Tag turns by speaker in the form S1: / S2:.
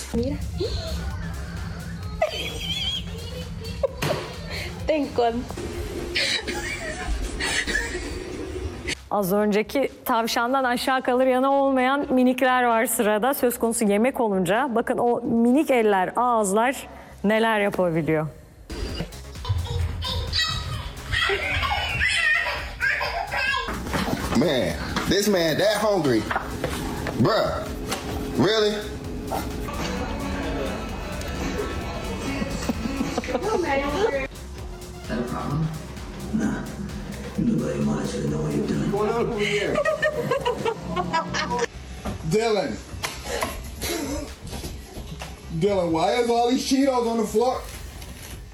S1: Mira. Ten con.
S2: Az önceki tavşandan aşağı kalır yana olmayan minikler var sırada. Söz konusu yemek olunca bakın o minik eller, ağızlar neler yapabiliyor.
S3: Man, this man that hungry. Bruh, really?
S4: That a problem? Nah. Nobody wants to know what you're doing.
S3: What's going on over here? Dylan. Dylan, why is all these Cheetos on the floor?